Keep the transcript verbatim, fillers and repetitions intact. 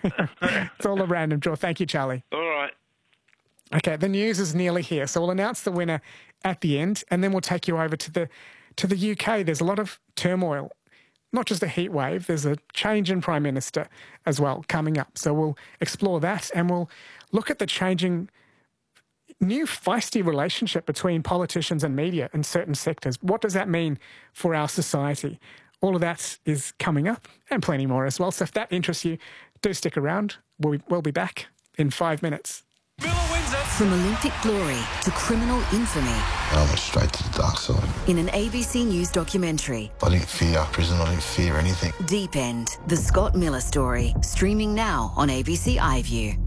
It's all a random draw. Thank you, Charlie. All right. Okay, the news is nearly here, so we'll announce the winner at the end, and then we'll take you over to the to the U K. There's a lot of turmoil, not just a heat wave. There's a change in Prime Minister as well coming up. So we'll explore that, and we'll look at the changing, new feisty relationship between politicians and media in certain sectors. What does that mean for our society? All of that is coming up, and plenty more as well. So if that interests you, do stick around. We'll, we'll be back in five minutes. From Olympic glory to criminal infamy. I went straight to the dark side. In an A B C News documentary. I didn't fear prison, I didn't fear anything. Deep End, the Scott Miller story. Streaming now on A B C iView.